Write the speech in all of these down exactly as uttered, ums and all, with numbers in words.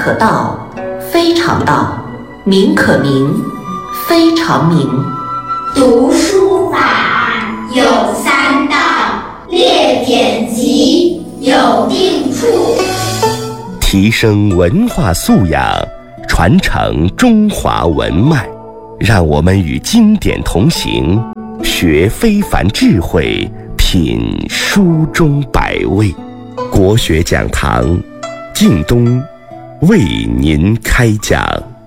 可道，非常道；名可名，非常名。 读书法有三到，列典籍有定处。 提升文化素养，传承中华文脉，让我们与经典同行，学非凡智慧，品书中百味。国学讲堂，靳东为您开讲。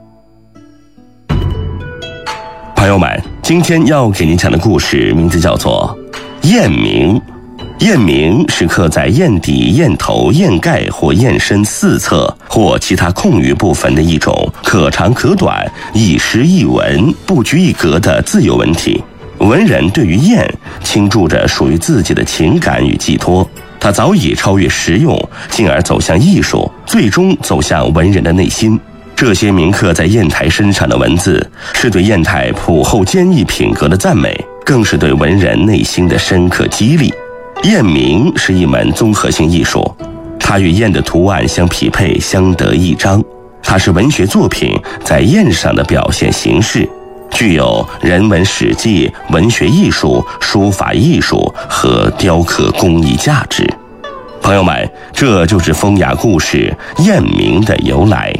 朋友们，今天要给您讲的故事名字叫做雁鸣。雁鸣是刻在雁底、雁头、雁盖或雁身四侧或其他空余部分的一种可长可短、一诗一文、不拘一格的自由文体。文人对于雁倾注着属于自己的情感与寄托，它早已超越实用，进而走向艺术，最终走向文人的内心。这些铭刻在砚台身上的文字，是对砚台朴厚坚毅品格的赞美，更是对文人内心的深刻激励。雁鸣是一门综合性艺术，它与雁的图案相匹配，相得益彰。它是文学作品在砚上的表现形式，具有人文史记、文学艺术、书法艺术和雕刻工艺价值。朋友们，这就是风雅故事雁鸣的由来。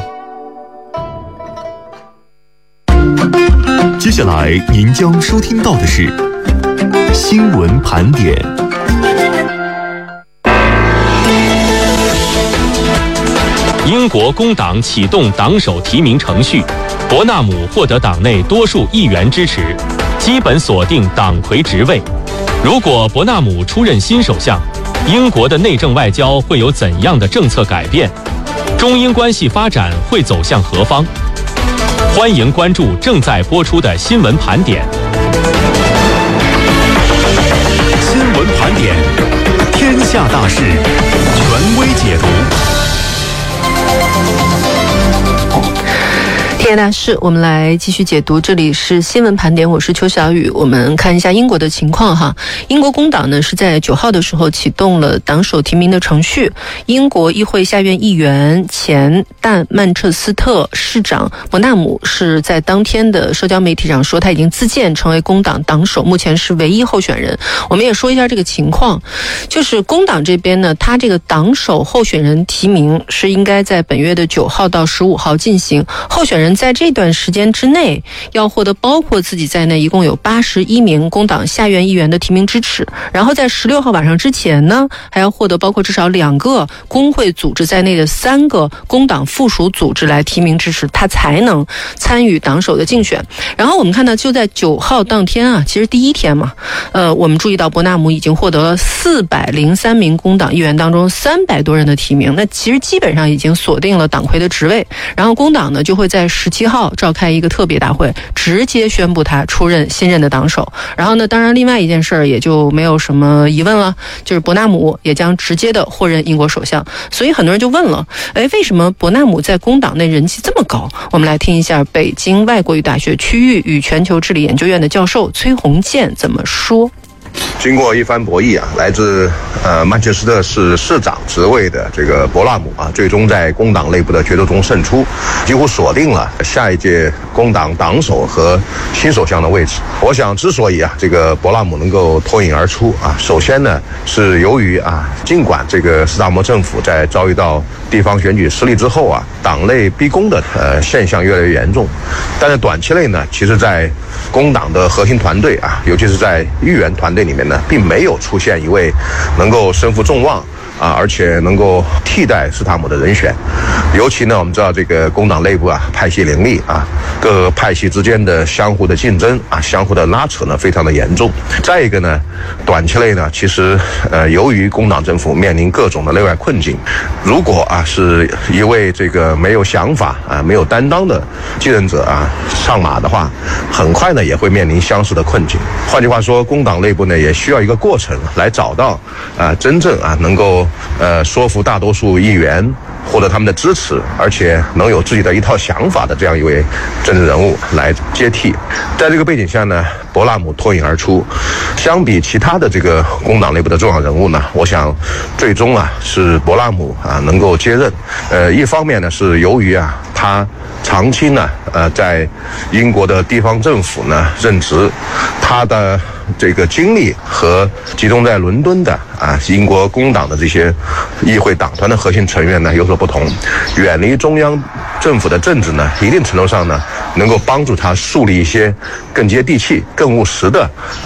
接下来您将收听到的是新闻盘点。 英国工党启动党首提名程序，伯纳姆获得党内多数议员支持，基本锁定党魁职位。如果伯纳姆出任新首相，英国的内政外交会有怎样的政策改变？中英关系发展会走向何方？欢迎关注正在播出的新闻盘点。 新闻盘点，天下大事，权威解读。 天下大事，我们来继续解读。这里是新闻盘点，我是邱小雨。我们看一下英国的情况哈。英国工党呢是在九号的时候启动了党首提名的程序。英国议会下院议员前但曼彻斯特市长伯纳姆是在当天的社交媒体上说，他已经自荐成为工党党首，目前是唯一候选人。我们也说一下这个情况，就是工党这边呢，他这个党首候选人提名是应该在本月的九号到十五号进行，候选人在这段时间之内要获得包括自己在内一共有八十一名工党下院议员的提名支持，然后在十六号晚上之前呢，还要获得包括至少两个工会组织在内的三个工党附属组织来提名支持，他才能参与党首的竞选。然后我们看到就在九号当天啊，其实第一天嘛，呃，我们注意到伯纳姆已经获得了四百零三名工党议员当中三百多人的提名，那其实基本上已经锁定了党魁的职位。然后工党呢就会在十七号召开一个特别大会，直接宣布他出任新任的党首。然后呢，当然另外一件事儿也就没有什么疑问了，就是伯纳姆也将直接的获任英国首相。所以很多人就问了，哎，为什么伯纳姆在工党内人气这么高？我们来听一下北京外国语大学区域与全球治理研究院的教授崔洪建怎么说。 经过一番博弈啊，来自呃曼彻斯特市市长职位的这个伯纳姆啊，最终在工党内部的决斗中胜出，几乎锁定了下一届工党党首和新首相的位置。我想，之所以啊这个伯纳姆能够脱颖而出啊，首先呢是由于啊，尽管这个斯达摩政府在遭遇到地方选举失利之后啊，党内逼宫的呃现象越来越严重，但是短期内呢，其实在工党的核心团队啊，尤其是在议员团队里面呢，并没有出现一位能够身负众望啊，而且能够替代斯塔姆的人选。尤其呢，我们知道这个工党内部啊，派系林立啊，各个派系之间的相互的竞争啊，相互的拉扯呢，非常的严重。再一个呢，短期内呢，其实呃，由于工党政府面临各种的内外困境，如果啊是一位这个没有想法啊、没有担当的继任者啊上马的话，很快呢也会面临相似的困境。换句话说，工党内部呢也需要一个过程来找到啊真正啊能够呃说服大多数议员获得他们的支持，而且能有自己的一套想法的这样一位政治人物来接替。在这个背景下呢， 博拉姆脱颖而出。相比其他的这个工党内部的重要人物呢，我想最终啊是博拉姆啊能够接任。呃，一方面呢是由于啊他长期呢呃在英国的地方政府呢任职，他的这个精力和集中在伦敦的啊英国工党的这些议会党团的核心成员呢有所不同，远离中央政府的政治呢，一定程度上呢能够帮助他树立一些更接地气、更务实的